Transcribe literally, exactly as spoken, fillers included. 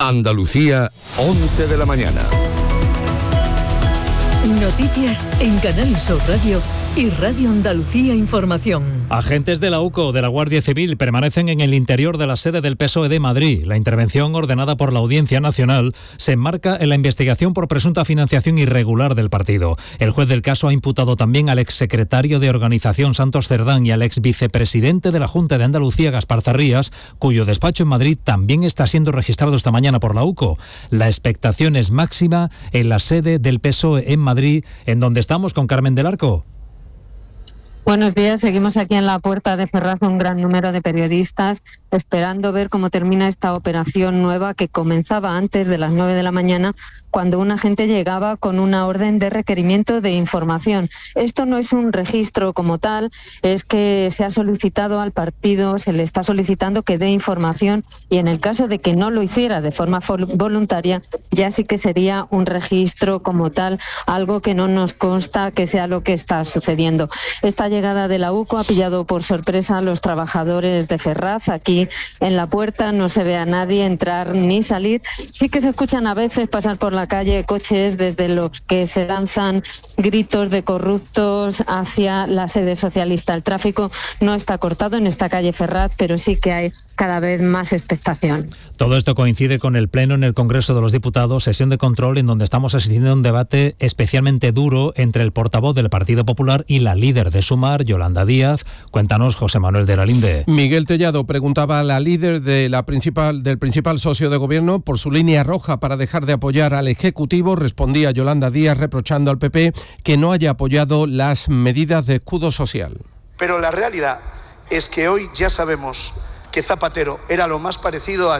Andalucía, once de la mañana. Noticias en Canal Sur Radio y Radio Andalucía Información. Agentes de la U C O de la Guardia Civil permanecen en el interior de la sede del P S O E de Madrid. La intervención ordenada por la Audiencia Nacional se enmarca en la investigación por presunta financiación irregular del partido. El juez del caso ha imputado también al exsecretario de Organización Santos Cerdán y al exvicepresidente de la Junta de Andalucía Gaspar Zarrías, cuyo despacho en Madrid también está siendo registrado esta mañana por la U C O. La expectación es máxima en la sede del P S O E en Madrid, en donde estamos con Carmen del Arco. Buenos días, seguimos aquí en la puerta de Ferraz un gran número de periodistas esperando ver cómo termina esta operación nueva que comenzaba antes de las nueve de la mañana cuando un agente llegaba con una orden de requerimiento de información. Esto no es un registro como tal, es que se ha solicitado al partido, se le está solicitando que dé información y en el caso de que no lo hiciera de forma voluntaria, ya sí que sería un registro como tal, algo que no nos consta que sea lo que está sucediendo. Esta llegada de la U C O ha pillado por sorpresa a los trabajadores de Ferraz. Aquí en la puerta no se ve a nadie entrar ni salir. Sí que se escuchan a veces pasar por la calle coches desde los que se lanzan gritos de corruptos hacia la sede socialista. El tráfico no está cortado en esta calle Ferraz, pero sí que hay cada vez más expectación. Todo esto coincide con el pleno en el Congreso de los Diputados, sesión de control en donde estamos asistiendo a un debate especialmente duro entre el portavoz del Partido Popular y la líder de Sumar, Yolanda Díaz. Cuéntanos, José Manuel de la Linde. Miguel Tellado preguntaba a la líder de la principal, del principal socio de gobierno por su línea roja para dejar de apoyar al Ejecutivo. Respondía Yolanda Díaz reprochando al P P que no haya apoyado las medidas de escudo social. Pero la realidad es que hoy ya sabemos que Zapatero era lo más parecido a